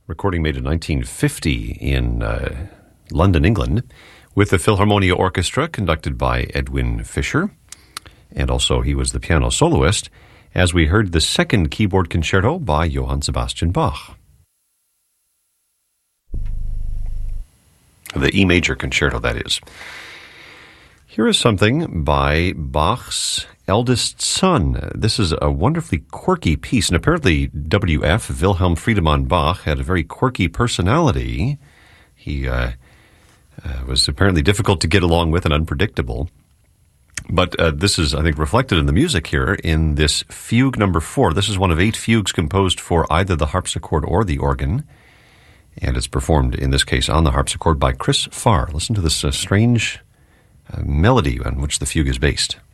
recording made in 1950 in London, England, with the Philharmonia Orchestra conducted by Edwin Fischer. And also he was the piano soloist, as we heard the second keyboard concerto by Johann Sebastian Bach. The E major concerto, that is. Here is something by Bach's eldest son. This is a wonderfully quirky piece, and apparently W.F., Wilhelm Friedemann Bach, had a very quirky personality. He was apparently difficult to get along with and unpredictable. But this is, I think, reflected in the music here in this Fugue number 4. This is one of 8 fugues composed for either the harpsichord or the organ. And it's performed, in this case, on the harpsichord by Chris Farr. Listen to this strange melody on which the fugue is based.